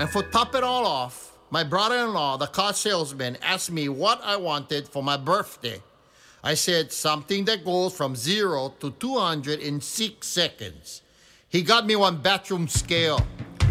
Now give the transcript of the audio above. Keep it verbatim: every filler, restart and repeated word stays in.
And for top it all off, my brother-in-law, the car salesman, asked me what I wanted for my birthday. I said something that goes from zero to two hundred in six seconds. He got me one bathroom scale.